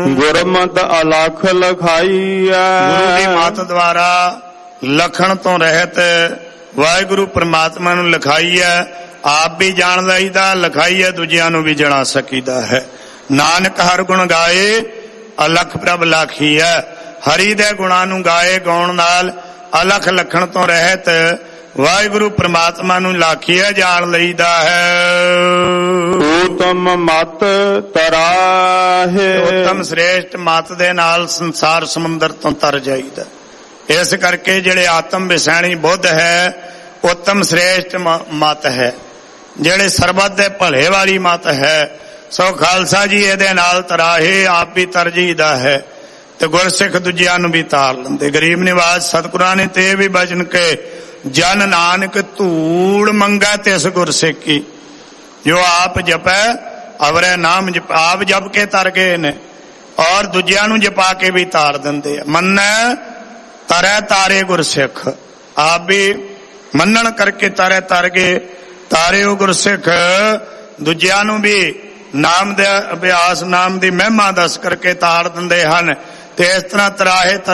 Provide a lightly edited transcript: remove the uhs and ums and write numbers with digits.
ਗੁਰਮਤਿ ਅਲਖ ਲਖਾਈਐ। ਗੁਰੂ ਦੀ ਮੱਤ ਦੁਆਰਾ ਲਖਣ ਤੋਂ ਰਹਿਤ ਵਾਹਿਗੁਰੂ ਪ੍ਰਮਾਤਮਾ ਨੂੰ ਲਿਖਾਈ ਹੈ। ਆਪ ਵੀ ਜਾਣ ਲਈਦਾ, ਲਿਖਾਈ ਹੈ ਦੂਜਿਆਂ ਨੂੰ ਵੀ ਜਣਾ ਸਕੀਦਾ ਹੈ। ਨਾਨਕ ਹਰ ਗੁਣ ਗਾਏ ਅਲਖ ਪ੍ਰਭ ਲਾਖੀ ਹੈ। ਹਰੀ ਦੇ ਗੁਣਾਂ ਨੂੰ ਗਾਏ, ਗਾਉਣ ਨਾਲ ਅਲਖ ਲਖਣ ਤੋਂ ਰਹਿਤ ਵਾਹਿਗੁਰੂ ਪ੍ਰਮਾਤਮਾ ਨੂੰ ਲਾਖੀਆ ਜਾਣ ਲਈਦਾ ਹੈ। ਉਤਮ ਮਤ ਤਰਾਹੇ। ਉਤਮ ਸ੍ਰੇਸ਼ਟ ਮਤ ਦੇ ਨਾਲ ਸੰਸਾਰ ਸਮੁੰਦਰ ਤੋਂ ਤਰ ਜਾਈਦਾ। ਇਸ ਕਰਕੇ ਜਿਹੜੇ ਆਤਮ ਵਿਸੈਣੀ ਬੁੱਧ ਹੈ ਉਤਮ ਸ੍ਰੇਸ਼ਟ ਮਤ ਹੈ, ਜਿਹੜੇ ਸਰਬੱਤ ਦੇ ਭਲੇ ਵਾਲੀ ਮਤ ਹੈ। ਸੋ ਖਾਲਸਾ ਜੀ ਇਹਦੇ ਨਾਲ ਤਰਾਹੇ, ਆਪ ਵੀ ਤਰ ਜੀਦਾ ਹੈ ਤੇ ਗੁਰਸਿੱਖ ਦੂਜਿਆਂ ਨੂੰ ਵੀ ਤਾਰ ਲੈਂਦੇ। ਗਰੀਬ ਨਿਵਾਜ ਸਤਿਗੁਰਾਂ ਨੇ ਤੇ ਵੀ ਬਚਨ ਕੇ ਜਨ ਨਾਨਕ ਧੂੜ ਮੰਗੈ ਤਿਸ ਗੁਰਸਿੱਖੀ। ਜੋ ਆਪ ਜਪੈ ਅਵਰੇ ਨਾਮ ਜਪ, ਆਪ ਜਪ ਕੇ ਤਰ ਗਏ ਨੇ ਔਰ ਦੂਜਿਆਂ ਨੂੰ ਜਪਾ ਕੇ ਵੀ ਤਾਰ ਦਿੰਦੇ ਆ। ਮੰਨੈ ਤਰੈ ਤਾਰੇ ਗੁਰਸਿੱਖ, ਆਪ ਵੀ ਮੰਨਣ ਕਰਕੇ ਤਾਰੇ ਤਰ ਗਏ, ਤਾਰੇ ਉਹ ਗੁਰਸਿੱਖ ਦੂਜਿਆਂ ਨੂੰ ਵੀ ਨਾਮ ਦੇ ਅਭਿਆਸ, ਨਾਮ ਦੀ ਮਹਿਮਾ ਦੱਸ ਕਰਕੇ ਤਾਰ ਦਿੰਦੇ ਹਨ। ਤੇ ਇਸ ਤਰ੍ਹਾਂ ਤਰਾਹੇ